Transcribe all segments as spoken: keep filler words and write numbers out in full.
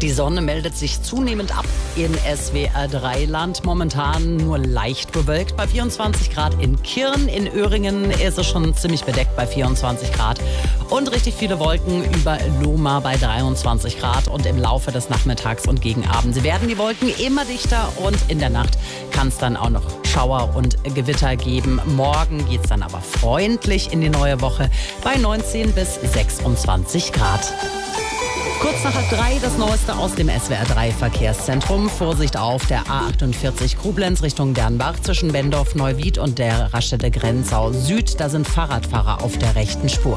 Die Sonne meldet sich zunehmend ab in S W R drei Land. Momentan nur leicht bewölkt bei vierundzwanzig Grad in Kirn. In Öhringen ist es schon ziemlich bedeckt bei vierundzwanzig Grad. Und richtig viele Wolken über Lohmar bei dreiundzwanzig Grad. Und im Laufe des Nachmittags und gegen Abend werden die Wolken immer dichter. Und in der Nacht kann es dann auch noch Schauer und Gewitter geben. Morgen geht es dann aber freundlich in die neue Woche bei neunzehn bis sechsundzwanzig Grad. Kurz nach halb drei das Neueste aus dem S W R drei Verkehrszentrum. Vorsicht auf der A achtundvierzig Koblenz Richtung Dernbach zwischen Bendorf, Neuwied und der Raststätte Grenzau Süd. Da sind Fahrradfahrer auf der rechten Spur.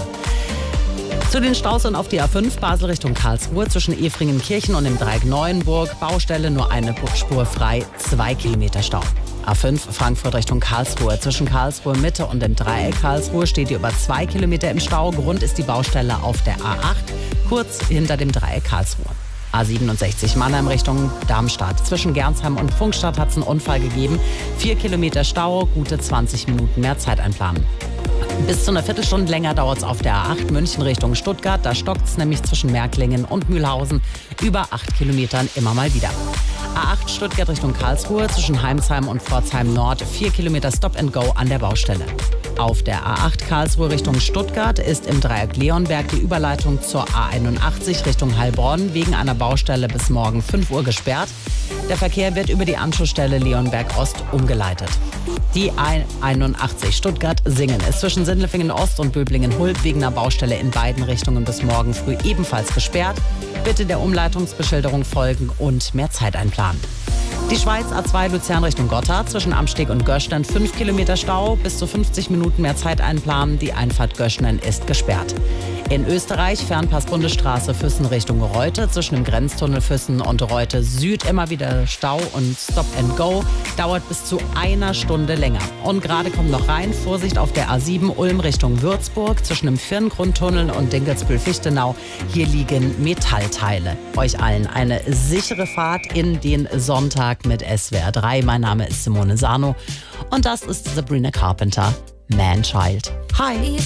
Zu den Staus und auf die A fünf Basel Richtung Karlsruhe zwischen Efringenkirchen und dem Dreieck Neuenburg. Baustelle nur eine Spur frei, zwei Kilometer Stau. A fünf Frankfurt Richtung Karlsruhe. Zwischen Karlsruhe Mitte und dem Dreieck Karlsruhe steht ihr über zwei Kilometer im Stau. Grund ist die Baustelle auf der A acht, kurz hinter dem Dreieck Karlsruhe. A siebenundsechzig Mannheim Richtung Darmstadt. Zwischen Gernsheim und Pfungstadt hat es einen Unfall gegeben. Vier Kilometer Stau, gute zwanzig Minuten mehr Zeit einplanen. Bis zu einer Viertelstunde länger dauert es auf der A acht München Richtung Stuttgart. Da stockt es nämlich zwischen Märklingen und Mühlhausen über acht Kilometern immer mal wieder. A acht Stuttgart Richtung Karlsruhe zwischen Heimsheim und Pforzheim Nord. vier Kilometer Stop and Go an der Baustelle. Auf der A acht Karlsruhe Richtung Stuttgart ist im Dreieck Leonberg die Überleitung zur A einundachtzig Richtung Heilbronn wegen einer Baustelle bis morgen fünf Uhr gesperrt. Der Verkehr wird über die Anschlussstelle Leonberg Ost umgeleitet. Die A einundachtzig Stuttgart-Singen ist zwischen Sindelfingen Ost und Böblingen-Hult wegen einer Baustelle in beiden Richtungen bis morgen früh ebenfalls gesperrt. Bitte der Umleitungsbeschilderung folgen und mehr Zeit einplanen. Die Schweiz A zwei Luzern Richtung Gotthard zwischen Amsteg und Göschnen fünf Kilometer Stau, bis zu fünfzig Minuten mehr Zeit einplanen. Die Einfahrt Göschnen ist gesperrt. In Österreich Fernpass Bundesstraße Füssen Richtung Reute zwischen dem Grenztunnel Füssen und Reute Süd immer wieder Stau und Stop and Go. Dauert bis zu einer Stunde länger. Und gerade kommt noch rein, Vorsicht auf der A sieben Ulm Richtung Würzburg zwischen dem Firngrundtunnel und Dinkelsbühl-Fichtenau. Hier liegen Metallteile. Euch allen eine sichere Fahrt in den Sonntag mit S W R drei. Mein Name ist Simone Sano und das ist Sabrina Carpenter, Man Child. Hi!